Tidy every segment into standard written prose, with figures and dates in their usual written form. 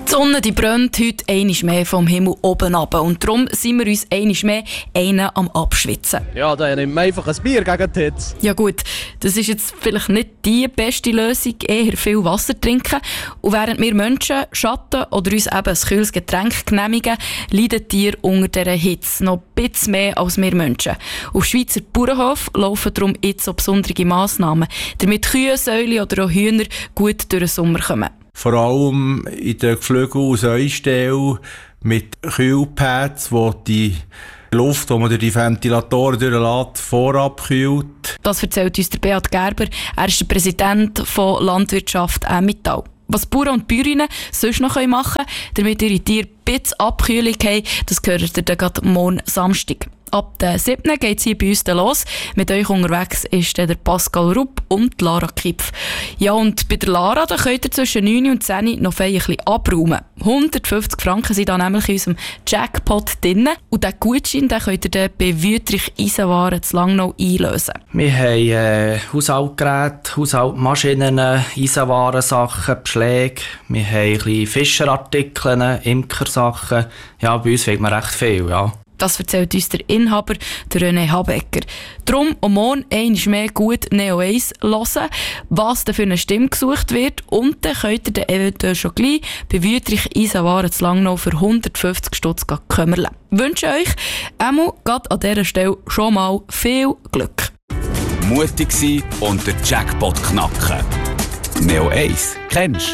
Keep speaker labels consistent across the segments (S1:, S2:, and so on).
S1: Die Sonne die brennt heute einmal mehr vom Himmel oben runter. Und darum sind wir uns einmal mehr einen am Abschwitzen.
S2: Ja, dann nimmt man einfach ein Bier gegen die Hitze.
S1: Ja gut, das ist jetzt vielleicht nicht die beste Lösung, eher viel Wasser trinken. Und während wir Menschen Schatten oder uns eben ein kühles Getränk genehmigen, leiden Tiere unter dieser Hitze noch ein bisschen mehr als wir Menschen. Auf Schweizer Bauernhof laufen darum jetzt so besondere Massnahmen, damit Kühe, Säule oder auch Hühner gut durch den Sommer kommen.
S3: Vor allem in den Geflügel- und Säustellen mit Kühlpads, wo die Luft, die man durch die Ventilatoren durchlässt, vorab kühlt.
S1: Das erzählt uns der Beat Gerber. Er ist der Präsident von Landwirtschaft Emmental. Was Bauern und Bäuerinnen sonst noch machen können, damit ihre Tiere ein bisschen Abkühlung haben, das hört ihr dann gerade morgen Samstag. Ab der 7. geht es hier bei uns los. Mit euch unterwegs ist der Pascal Rupp und Lara Kipf. Ja, und bei der Lara da könnt ihr zwischen 9 und 10 noch ein bisschen abräumen. 150 Franken sind da nämlich in unserem Jackpot drin. Und diesen Gutschein den könnt ihr dann bei Wüttrich Eisenwaren zu Langnau einlösen.
S4: Wir haben Haushaltsgeräte, Haushaltsmaschinen, Eisenwarensachen, Beschläge. Wir haben ein bisschen Fischerartikel, Imkersachen. Ja, bei uns findet man recht viel, ja.
S1: Das erzählt uns der Inhaber, der René Habecker. Darum am Morgen einmal mehr gut Neo 1 hören, was da für eine Stimme gesucht wird. Und dann könnt ihr dann eventuell schon gleich bei Wüttrich Eisenwaren zu Langnau für 150 Stutz kümmern. Ich wünsche euch einmal gerade an dieser Stelle schon mal viel Glück.
S5: Mutig sein und den Jackpot knacken. Neo 1. Kennst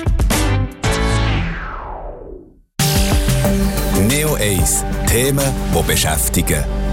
S5: du?
S6: Neo 1. Themen, die beschäftigen.